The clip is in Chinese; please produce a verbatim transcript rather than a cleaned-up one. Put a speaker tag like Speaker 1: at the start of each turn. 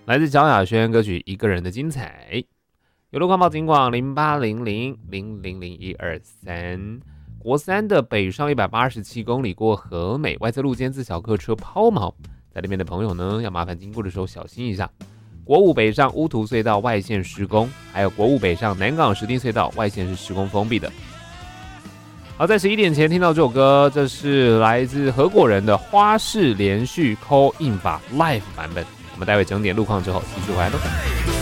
Speaker 1: 来自萧亚轩歌曲《一个人的精彩》。有路况报警广零八零零零零零一二三。国三的北上一百八十七公里过和美，外侧路肩自小客车抛锚，在那边的朋友呢，要麻烦经过的时候小心一下。国五北上乌涂隧道外线施工，还有国五北上南港石碇隧道外线是施工封闭的。好，在十一点前听到这首歌，这是来自合伙人的花式连续 call in 法 live 版本。我们待会整点路况之后继续回来喽。